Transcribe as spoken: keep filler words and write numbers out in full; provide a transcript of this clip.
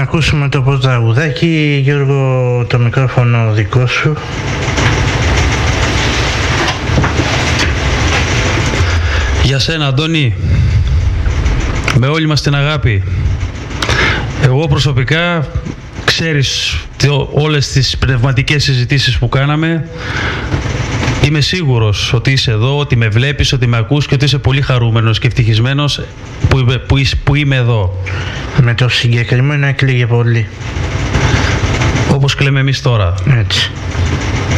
ακούσουμε το πρώτο τραγουδάκι. Γιώργο, το μικρόφωνο δικό σου. Για σένα, Αντώνη, με όλη μας την αγάπη. Εγώ προσωπικά, ξέρεις όλες τις πνευματικές συζητήσεις που κάναμε, είμαι σίγουρος ότι είσαι εδώ, ότι με βλέπεις, ότι με ακούς και ότι είσαι πολύ χαρούμενος και ευτυχισμένος που, που, που είμαι εδώ. Με το συγκεκριμένο έκλαιγε πολύ. Όπως κλαίμε εμείς τώρα. Έτσι.